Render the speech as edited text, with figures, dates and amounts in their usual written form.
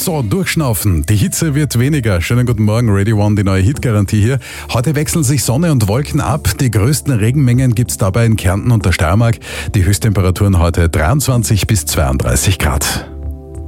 So, durchschnaufen. Die Hitze wird weniger. Schönen guten Morgen, Radio One, die neue Hitgarantie hier. Heute wechseln sich Sonne und Wolken ab. Die größten Regenmengen gibt's dabei in Kärnten und der Steiermark. Die Höchsttemperaturen heute 23 bis 32 Grad.